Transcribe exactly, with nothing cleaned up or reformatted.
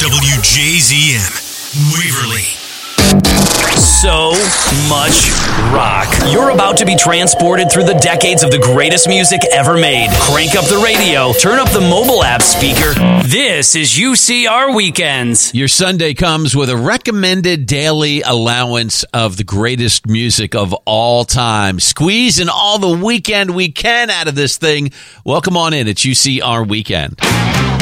W J Z M, Waverly. So much rock. You're about to be transported through the decades of the greatest music ever made. Crank up the radio, turn up the mobile app speaker. This is U C R Weekends. Your Sunday comes with a recommended daily allowance of the greatest music of all time. Squeezing all the weekend we can out of this thing. Welcome on in. It's U C R Weekend.